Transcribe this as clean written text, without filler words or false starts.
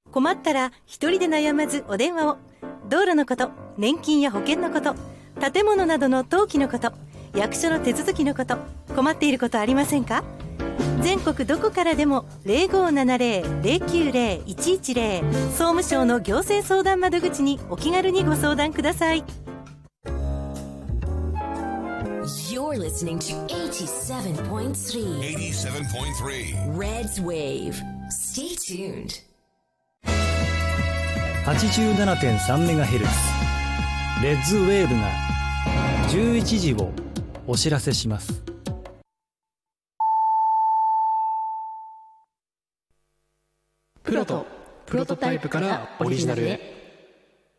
困ったら一人で悩まずお電話を。道路のこと、年金や保険のこと、建物などの登記のこと、役所の手続きのこと、困っていることありませんか？全国どこからでも 0570-090-110 総務省の行政相談窓口にお気軽にご相談ください。 You're listening to 87.3 Red's Wave. Stay tuned. 87.3MHz レッズウェーブが11時をお知らせします。 プロとプロトタイプからオリジナルへ。